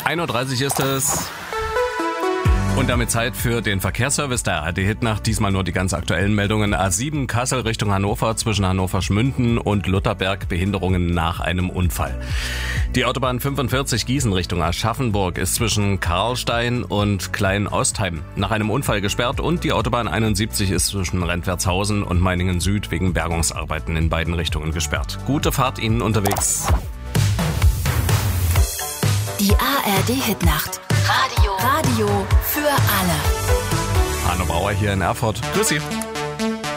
1:30 Uhr ist es. Und damit Zeit für den Verkehrsservice der ARD Hitnacht. Diesmal nur die ganz aktuellen Meldungen. A7 Kassel Richtung Hannover, zwischen Hannover-Schmünden und Lutherberg Behinderungen nach einem Unfall. Die Autobahn 45 Gießen Richtung Aschaffenburg ist zwischen Karlstein und Klein-Ostheim nach einem Unfall gesperrt und die Autobahn 71 ist zwischen Rentwertshausen und Meiningen Süd wegen Bergungsarbeiten in beiden Richtungen gesperrt. Gute Fahrt Ihnen unterwegs. Die ARD Hitnacht. Radio für alle. Arno Bauer hier in Erfurt. Grüß Sie.